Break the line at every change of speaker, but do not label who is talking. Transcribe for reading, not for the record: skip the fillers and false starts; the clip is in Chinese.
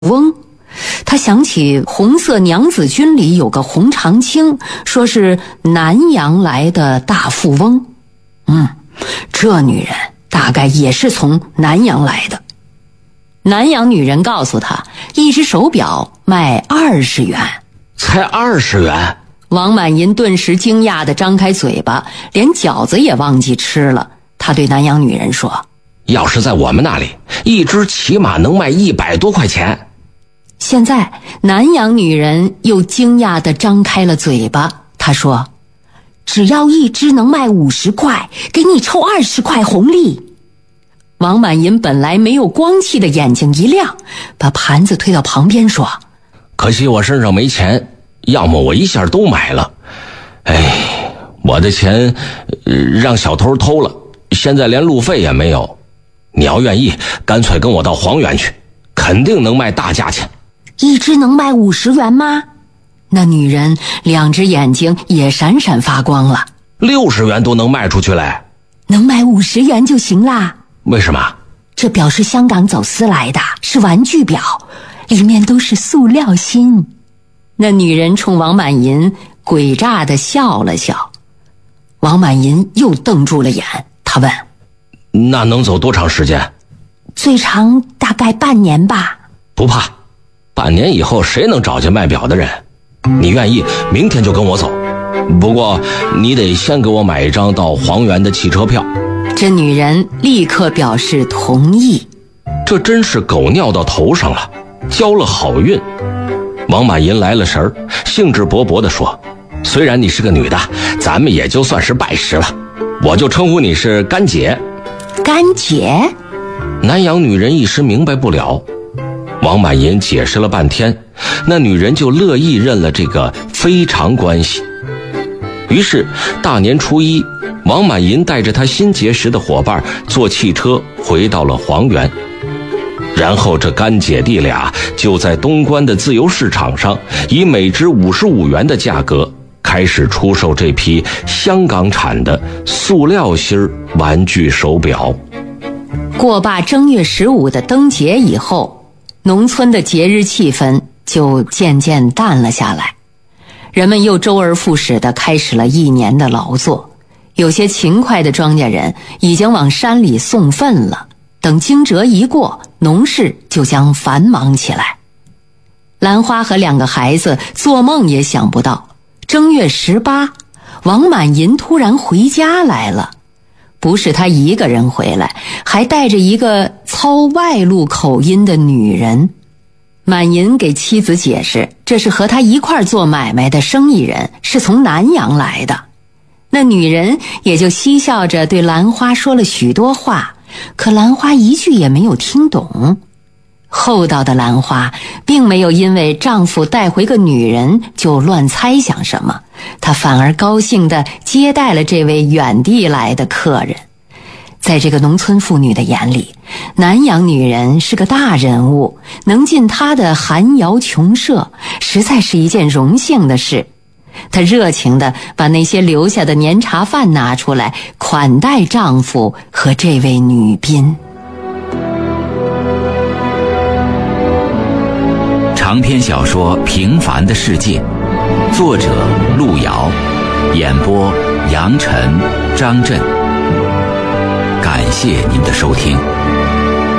翁。他想起红色娘子军里有个洪长青，说是南阳来的大富翁。这女人大概也是从南阳来的。南阳女人告诉他，一只手表卖20元。
才20元？
王满银顿时惊讶地张开嘴巴，连饺子也忘记吃了。他对南阳女人说，
要是在我们那里，一只起码能卖100多块钱。
现在南阳女人又惊讶地张开了嘴巴，她说，只要一只能卖50块，给你抽20块红利。王满银本来没有光气的眼睛一亮，把盘子推到旁边说，
可惜我身上没钱，要么我一下都买了。我的钱让小偷偷了，现在连路费也没有。你要愿意，干脆跟我到黄原去，肯定能卖大价钱。
一只能卖50元吗？那女人2只眼睛也闪闪发光了。
60元都能卖出去嘞。
能卖50元就行啦。
为什么？
这表是香港走私来的，是玩具表，里面都是塑料芯。那女人冲王满银诡诈地笑了笑。王满银又瞪住了眼，他问，
那能走多长时间？
最长大概半年吧。
不怕，半年以后谁能找见卖表的人？你愿意，明天就跟我走。不过你得先给我买一张到黄原的汽车票。
这女人立刻表示同意。
这真是狗尿到头上了，交了好运。王满银来了神儿，兴致勃勃地说，虽然你是个女的，咱们也就算是拜师了，我就称呼你是干姐。
干姐？
南阳女人一时明白不了。王满银解释了半天，那女人就乐意认了这个非常关系。于是大年初一，王满银带着他新结识的伙伴坐汽车回到了黄原。然后这干姐弟俩就在东关的自由市场上，以每只55元的价格开始出售这批香港产的塑料芯玩具手表。
过罢正月15的灯节以后，农村的节日气氛就渐渐淡了下来。人们又周而复始地开始了一年的劳作，有些勤快的庄稼人已经往山里送粪了。等惊蛰一过，农事就将繁忙起来。兰花和2个孩子做梦也想不到，正月18，王满银突然回家来了。不是他一个人回来，还带着一个操外路口音的女人。满银给妻子解释，这是和他一块做买卖的生意人，是从南阳来的。那女人也就嬉笑着对兰花说了许多话，可兰花一句也没有听懂。厚道的兰花并没有因为丈夫带回个女人就乱猜想什么，她反而高兴地接待了这位远地来的客人。在这个农村妇女的眼里，南阳女人是个大人物，能进她的寒窑穷舍，实在是一件荣幸的事。她热情地把那些留下的年茶饭拿出来，款待丈夫和这位女宾。
长篇小说《平凡的世界》，作者路遥，演播杨晨、张震。感谢您的收听。